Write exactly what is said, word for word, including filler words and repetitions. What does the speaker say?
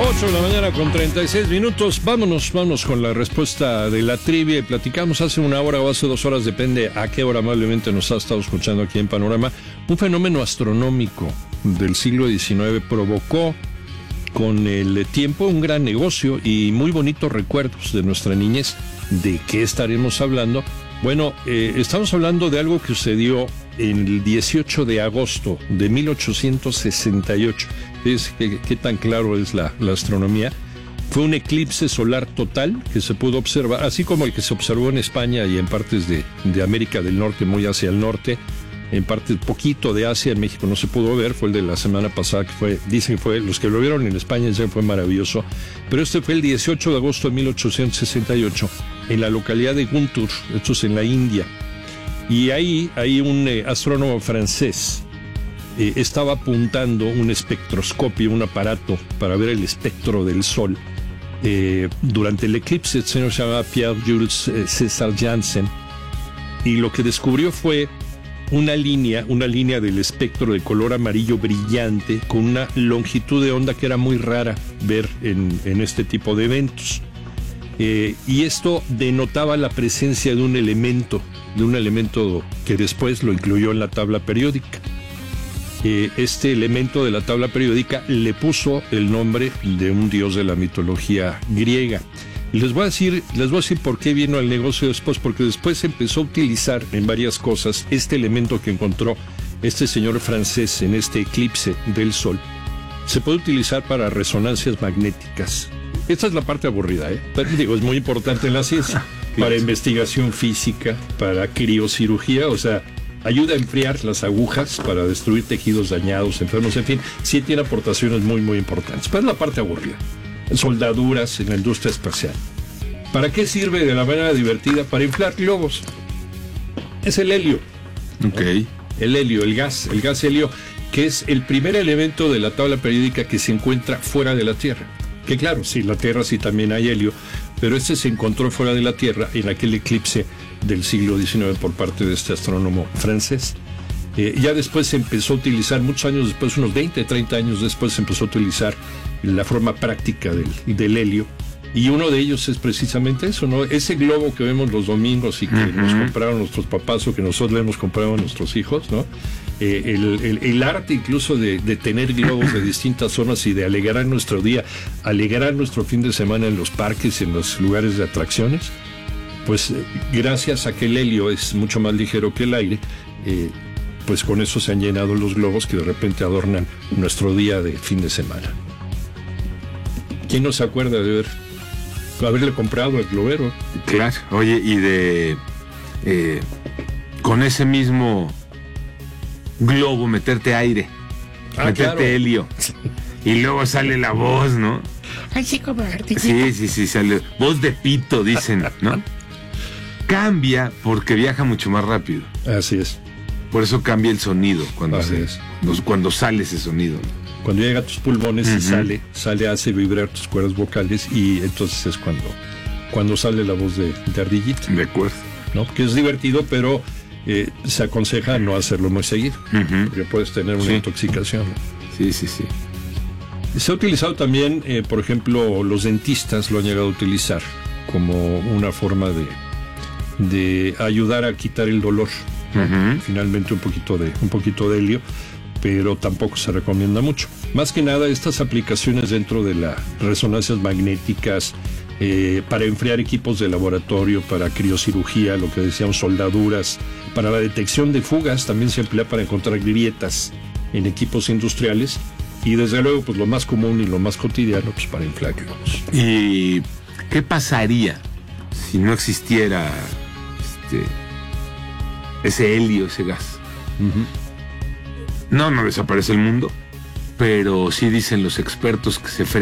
ocho de la mañana con treinta y seis minutos. Vámonos, vámonos con la respuesta de la trivia. Y platicamos hace una hora o hace dos horas, depende a qué hora amablemente nos ha estado escuchando aquí en Panorama. Un fenómeno astronómico del siglo diecinueve provocó con el tiempo un gran negocio y muy bonitos recuerdos de nuestra niñez. ¿De qué estaremos hablando? Bueno, eh, estamos hablando de algo que sucedió en el dieciocho de agosto de mil ochocientos sesenta y ocho. Es que, qué tan claro es la, la astronomía. Fue un eclipse solar total que se pudo observar, así como el que se observó en España y en partes de, de América del Norte, muy hacia el norte, en parte poquito de Asia. En México no se pudo ver, fue el de la semana pasada, que fue, dicen que fue, los que lo vieron en España dicen que fue maravilloso, pero este fue el dieciocho de agosto de mil ochocientos sesenta y ocho, en la localidad de Guntur, esto es en la India, y ahí hay un eh, astrónomo francés, eh, estaba apuntando un espectroscopio, un aparato para ver el espectro del Sol, eh, durante el eclipse. El señor se llamaba Pierre-Jules eh, César Janssen, y lo que descubrió fue una línea, una línea del espectro de color amarillo brillante con una longitud de onda que era muy rara ver en, en este tipo de eventos. Eh, y esto denotaba la presencia de un elemento, de un elemento que después lo incluyó en la tabla periódica. Eh, este elemento de la tabla periódica le puso el nombre de un dios de la mitología griega. Y les voy a decir, les voy a decir por qué vino al negocio después, porque después empezó a utilizar en varias cosas este elemento que encontró este señor francés en este eclipse del Sol. Se puede utilizar para resonancias magnéticas. Esta es la parte aburrida, ¿eh? Pero, digo, es muy importante en la ciencia. Para investigación física, para criocirugía, o sea, ayuda a enfriar las agujas para destruir tejidos dañados, enfermos, en fin, sí tiene aportaciones muy, muy importantes. Pero es la parte aburrida. Soldaduras en la industria espacial. ¿Para qué sirve de la manera divertida? Para inflar globos. Es el helio. Ok. El helio, el gas, el gas helio, que es el primer elemento de la tabla periódica que se encuentra fuera de la Tierra. Que claro, sí, la Tierra sí también hay helio, pero este se encontró fuera de la Tierra en aquel eclipse del siglo diecinueve por parte de este astrónomo francés. Eh, ya después se empezó a utilizar, muchos años después, unos veinte, treinta años después, se empezó a utilizar la forma práctica del, del helio. Y uno de ellos es precisamente eso, ¿no? Ese globo que vemos los domingos y que uh-huh. nos compraron nuestros papás o que nosotros le hemos comprado a nuestros hijos, ¿no? Eh, el, el, el arte incluso de, de tener globos de distintas zonas y de alegrar nuestro día, alegrar nuestro fin de semana en los parques y en los lugares de atracciones, pues gracias a que el helio es mucho más ligero que el aire, eh, pues con eso se han llenado los globos que de repente adornan nuestro día de fin de semana. ¿Quién no se acuerda de haber, haberle comprado el globero? Claro, oye, y de eh, con ese mismo globo meterte aire, ah, meterte claro. helio, y luego sale la voz, ¿no? Ay, sí, como Sí, sí, sí, sale voz de pito, dicen, ¿no? Cambia porque viaja mucho más rápido. Así es. Por eso cambia el sonido cuando, se, es. cuando sale ese sonido. Cuando llega a tus pulmones uh-huh. y sale, sale, hace vibrar tus cuerdas vocales y entonces es cuando, cuando sale la voz de, de ardillita. De acuerdo. ¿No? Que es divertido, pero eh, se aconseja no hacerlo muy seguido, uh-huh. porque puedes tener una sí. intoxicación. Sí, sí, sí. Se ha utilizado también, eh, por ejemplo, los dentistas lo han llegado a utilizar como una forma de, de ayudar a quitar el dolor. Uh-huh. Finalmente un poquito de un poquito de helio, pero tampoco se recomienda mucho. Más que nada estas aplicaciones dentro de las resonancias magnéticas, eh, para enfriar equipos de laboratorio, para criocirugía, lo que decíamos, soldaduras, para la detección de fugas, también se emplea para encontrar grietas en equipos industriales, y desde luego pues lo más común y lo más cotidiano pues para inflar globos. ¿Y qué pasaría si no existiera este ese helio, ese gas? Uh-huh. No, no desaparece el mundo, pero sí dicen los expertos que se